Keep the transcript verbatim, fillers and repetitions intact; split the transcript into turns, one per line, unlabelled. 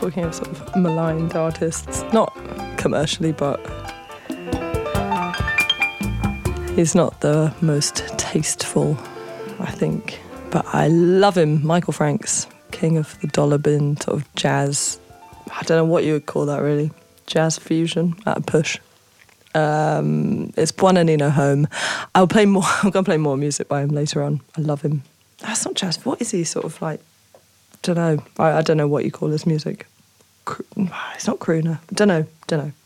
talking of sort of maligned artists, not commercially, but he's not the most tasteful, I think. But I love him. Michael Franks, king of the dollar bin, sort of jazz. I don't know what you would call that, really. Jazz fusion at a push. Um, it's Buona Nino Home. I'll play more. I'm going to play more music by him later on. I love him. That's not jazz. What is he sort of like? Don't know. I, I don't know what you call his music. Cro- It's not crooner. Don't know. Don't know.